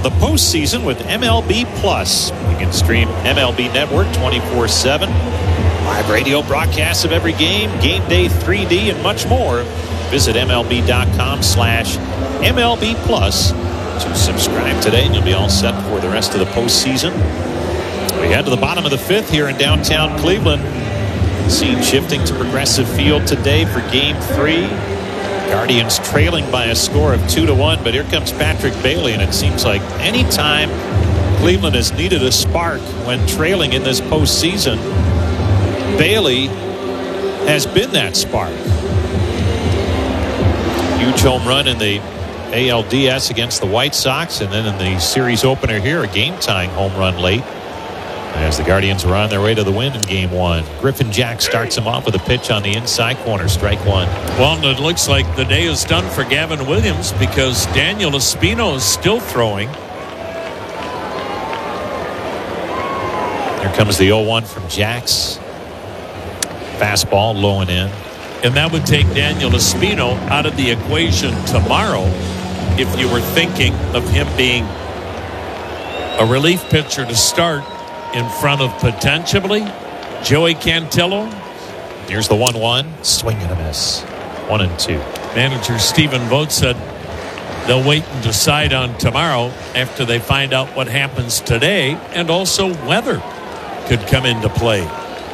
the postseason with MLB Plus. You can stream MLB Network 24/7. Live radio broadcasts of every game, game day 3D, and much more. Visit MLB.com/MLB Plus to subscribe today, and you'll be all set for the rest of the postseason. We head to the bottom of the fifth here in downtown Cleveland. Scene shifting to Progressive Field today for Game 3. Guardians trailing by a score of 2-1, but here comes Patrick Bailey, and it seems like any time Cleveland has needed a spark when trailing in this postseason, Bailey has been that spark. Huge home run in the ALDS against the White Sox, and then in the series opener here, a game-tying home run late as the Guardians were on their way to the win in Game 1. Griffin Jack starts him off with a pitch on the inside corner, strike one. Well, and it looks like the day is done for Gavin Williams because Daniel Espino is still throwing. Here comes the 0-1 from Jax. Fastball low and in. And that would take Daniel Espino out of the equation tomorrow if you were thinking of him being a relief pitcher to start in front of potentially Joey Cantillo. Here's the 1-1. Swing and a miss. 1-2. Manager Stephen Vogt said they'll wait and decide on tomorrow after they find out what happens today, and also weather could come into play.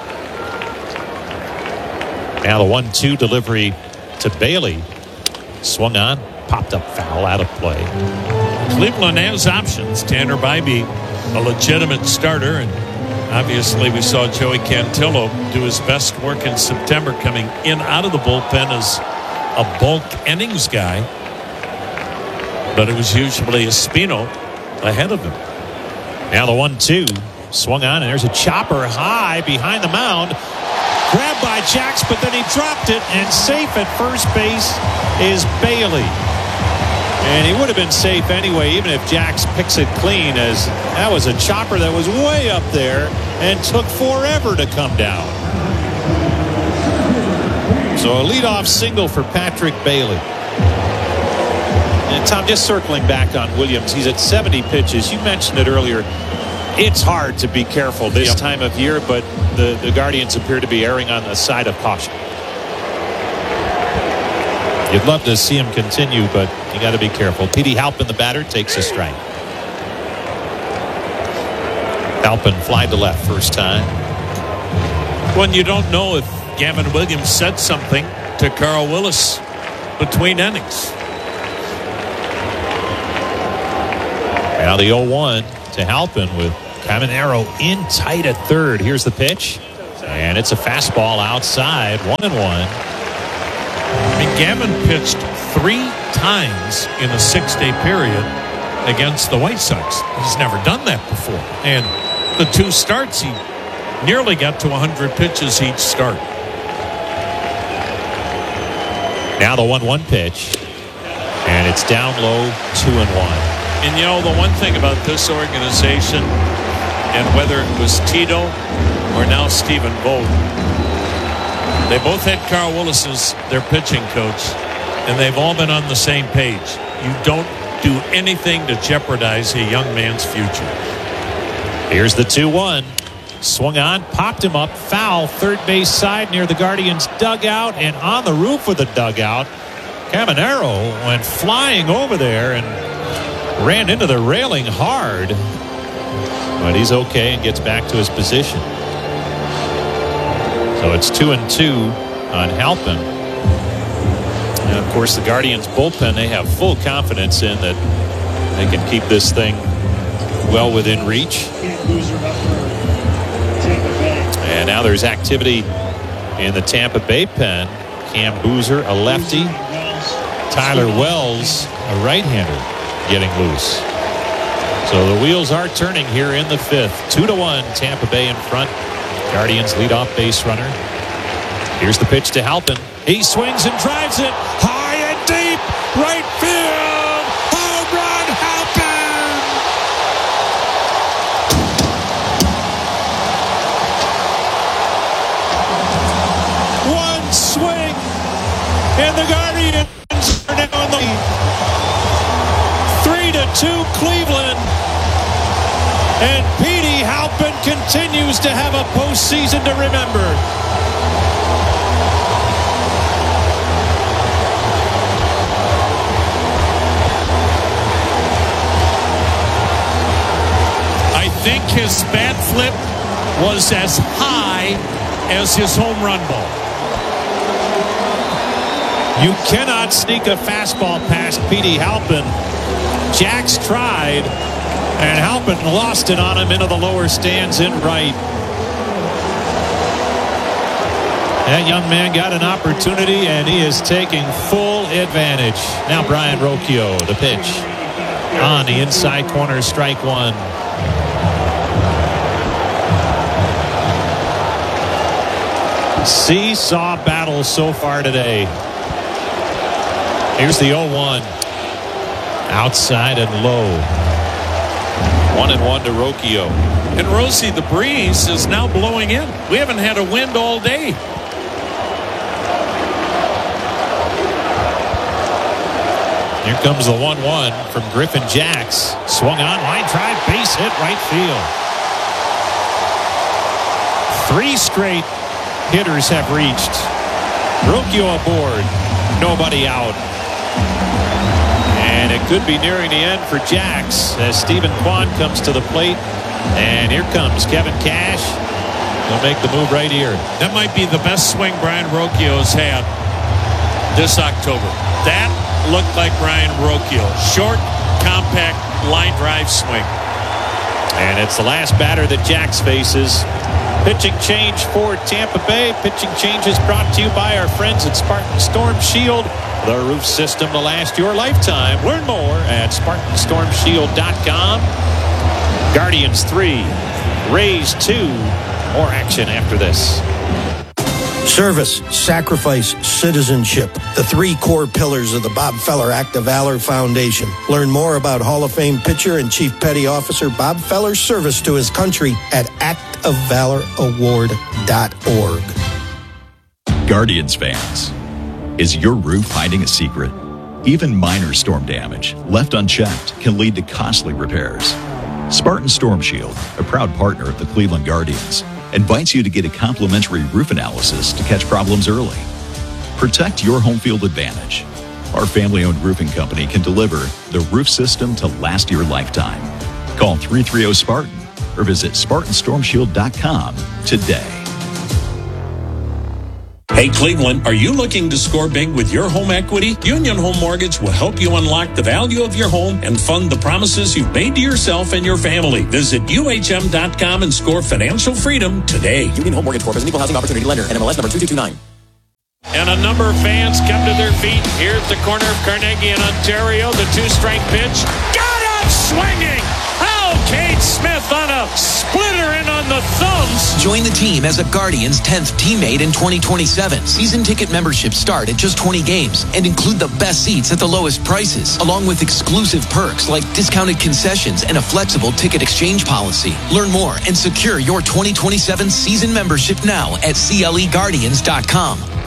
Now the 1-2 delivery to Bailey. Swung on, popped up foul, out of play. Cleveland has options. Tanner Bybee, a legitimate starter, and obviously we saw Joey Cantillo do his best work in September coming in out of the bullpen as a bulk innings guy, but it was usually Espino ahead of him. Now the 1-2 swung on, and there's a chopper high behind the mound, grabbed by Jax, but then he dropped it, and safe at first base is Bailey. And he would have been safe anyway, even if Jax picks it clean, as that was a chopper that was way up there and took forever to come down. So a leadoff single for Patrick Bailey. And Tom, just circling back on Williams, he's at 70 pitches. You mentioned it earlier. It's hard to be careful this time of year, but the Guardians appear to be erring on the side of caution. You'd love to see him continue, but you got to be careful. Petey Halpin, the batter, takes a strike. Halpin fly to left first time. When you don't know if Gavin Williams said something to Carl Willis between innings. Now the 0-1 to Halpin with Caminero in tight at third. Here's the pitch, and it's a fastball outside. 1-1. I mean, Gavin pitched 3 times in a 6-day period against the White Sox. He's never done that before. And the 2 starts, he nearly got to 100 pitches each start. Now the 1-1 pitch, and it's down low, 2-1. And you know, the one thing about this organization, and whether it was Tito or now Stephen Vogt, they both had Carl Willis as their pitching coach, and they've all been on the same page. You don't do anything to jeopardize a young man's future. Here's the 2-1. Swung on, popped him up, foul, third base side near the Guardians' dugout, and on the roof of the dugout, Caminero went flying over there and ran into the railing hard. But he's okay and gets back to his position. So it's 2-2 on Halpin. And of course, the Guardians bullpen, they have full confidence in that they can keep this thing well within reach. And now there's activity in the Tampa Bay pen. Cam Boozer, a lefty. Tyler Wells, a right-hander, getting loose. So the wheels are turning here in the fifth. 2-1, Tampa Bay in front. Guardians leadoff base runner. Here's the pitch to Halpin. He swings and drives it high and deep. Right field. Home run, Halpin. One swing, and the Guardians are now in the lead. 3-2 Cleveland. And Petey Halpin continues to have a postseason to remember. I think his bat flip was as high as his home run ball. You cannot sneak a fastball past Petey Halpin. Jax tried, and Halpin lost it on him into the lower stands in right. That young man got an opportunity, and he is taking full advantage. Now Brayan Rocchio, the pitch. On the inside corner, strike one. Seesaw battle so far today. Here's the 0-1. Outside and low. 1-1 to Rocchio. And Rosie, the breeze is now blowing in. We haven't had a wind all day. Here comes the 1-1 from Griffin Jax. Swung on, line drive, base hit, right field. 3 straight hitters have reached. Rocchio aboard. Nobody out. And it could be nearing the end for Jax as Stephen Kwan comes to the plate. And here comes Kevin Cash. He'll make the move right here. That might be the best swing Brayan Rocchio has had this October. That looked like Brayan Rocchio. Short, compact, line drive swing. And it's the last batter that Jax faces. Pitching change for Tampa Bay. Pitching change is brought to you by our friends at Spartan Storm Shield. The roof system to last your lifetime. Learn more at SpartanStormShield.com. Guardians 3, Rays 2. More action after this. Service, sacrifice, citizenship. The 3 core pillars of the Bob Feller Act of Valor Foundation. Learn more about Hall of Fame pitcher and Chief Petty Officer Bob Feller's service to his country at actofvaloraward.org. Guardians fans, is your roof hiding a secret? Even minor storm damage left unchecked can lead to costly repairs. Spartan Storm Shield, a proud partner of the Cleveland Guardians, invites you to get a complimentary roof analysis to catch problems early. Protect your home field advantage. Our family-owned roofing company can deliver the roof system to last your lifetime. Call 330-SPARTAN or visit SpartanStormShield.com today. Hey Cleveland, are you looking to score big with your home equity? Union Home Mortgage will help you unlock the value of your home and fund the promises you've made to yourself and your family. Visit UHM.com and score financial freedom today. Union Home Mortgage Corp is an equal housing opportunity lender. NMLS number 2229. And a number of fans come to their feet here at the corner of Carnegie and Ontario. The 2-strike pitch. Got him swinging! Oh, Cade Smith on a splitter in on the thumbs. Join the team as a Guardians 10th teammate in 2027. Season ticket memberships start at just 20 games and include the best seats at the lowest prices, along with exclusive perks like discounted concessions and a flexible ticket exchange policy. Learn more and secure your 2027 season membership now at CLEGuardians.com.